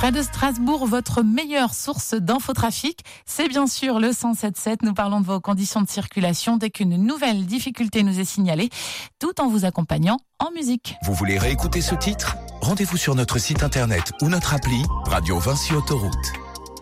Près de Strasbourg, votre meilleure source d'infotrafic, c'est bien sûr le 107.7. Nous parlons de vos conditions de circulation dès qu'une nouvelle difficulté nous est signalée, tout en vous accompagnant en musique. Vous voulez réécouter ce titre ? Rendez-vous sur notre site internet ou notre appli Radio Vinci Autoroute.